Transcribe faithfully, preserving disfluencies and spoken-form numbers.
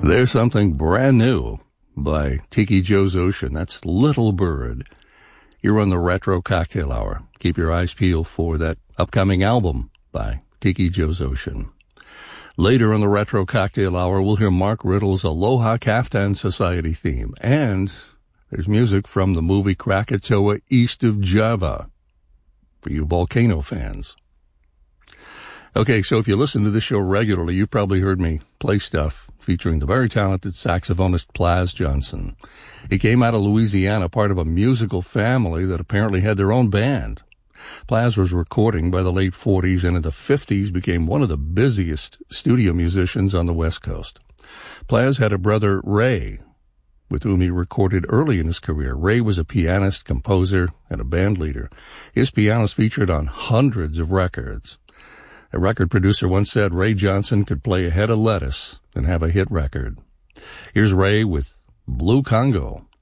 There's something brand new by Tiki Joe's Ocean. That's Little Bird. You're on the Retro Cocktail Hour. Keep your eyes peeled for that upcoming album by Tiki Joe's Ocean. Later on the Retro Cocktail Hour, we'll hear Mark Riddle's Aloha Kaftan Society theme. And there's music from the movie Krakatoa East of Java for you volcano fans. Okay, so if you listen to this show regularly, you've probably heard me play stuff featuring the very talented saxophonist Plas Johnson. He came out of Louisiana, part of a musical family that apparently had their own band. Plas was recording by the late forties and in the fifties became one of the busiest studio musicians on the West Coast. Plas had a brother, Ray, with whom he recorded early in his career. Ray was a pianist, composer, and a band leader. His pianos featured on hundreds of records. A record producer once said Ray Johnson could play a head of lettuce and have a hit record. Here's Ray with Blue Congo.